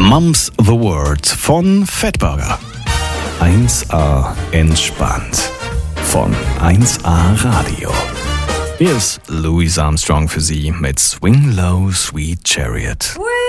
Mum's the Word von Fatburger. 1A entspannt von 1A Radio. Hier ist Louis Armstrong für Sie mit Swing Low, Sweet Chariot.